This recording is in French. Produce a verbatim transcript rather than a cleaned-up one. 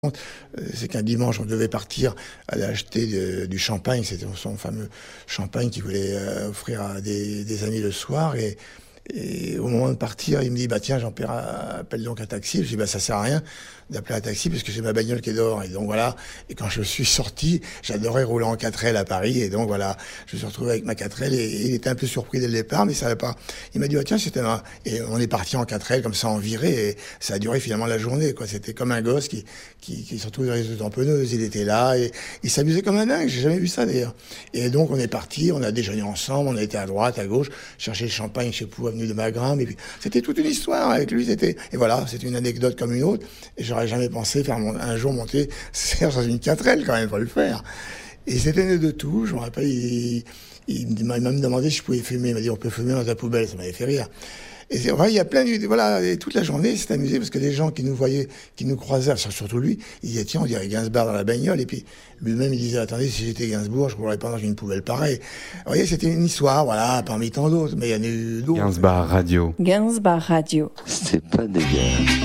C'est qu'un dimanche, on devait partir aller acheter de, du champagne. C'était son fameux champagne qu'il voulait euh, offrir à des, des amis le soir. Et, et au moment de partir, il me dit, bah tiens, Jean-Pierre, appelle donc un taxi. Je dis, bah ça sert à rien d'appeler un taxi parce que j'ai ma bagnole qui est dehors. Et donc voilà. Et quand je suis sorti, j'adorais rouler en quatre L à Paris. Et donc voilà, je me suis retrouvé avec ma quatre L et, et il était un peu surpris dès le départ, mais ça va pas. Il m'a dit, bah tiens, c'était un... Et on est parti en quatre L comme ça en virée et ça a duré finalement la journée, quoi. C'était comme un gosse qui, qui, qui se retrouve dans les tamponneuses. Il était là et il s'amusait comme un dingue. J'ai jamais vu ça d'ailleurs. Et donc on est parti, on a déjeuné ensemble, on a été à droite, à gauche, chercher le champagne chez Pou, avenue de Magram. Et puis c'était toute une histoire avec lui. C'était et voilà, c'était une anecdote comme une autre. Et j'aurais jamais pensé faire mon... un jour monter Serge dans une quatre L quand même, faut le faire. Et c'était né de tout. Je me rappelle, il, il m'a même demandé si je pouvais fumer. Il m'a dit on peut fumer dans ta poubelle. Ça m'avait fait rire. Et c'est vrai, il y a plein de, voilà, et toute la journée, c'est amusé parce que les gens qui nous voyaient, qui nous croisaient, surtout lui, ils disaient, tiens, on dirait Gainsbourg dans la bagnole. Et puis, lui-même, il disait, attendez, si j'étais Gainsbourg, je ne roulerais pas dans une poubelle pareille. Vous voyez, c'était une histoire, voilà, parmi tant d'autres, mais il y en a eu d'autres. Gainsbourg Radio. Gainsbourg Radio. C'est pas dégueu.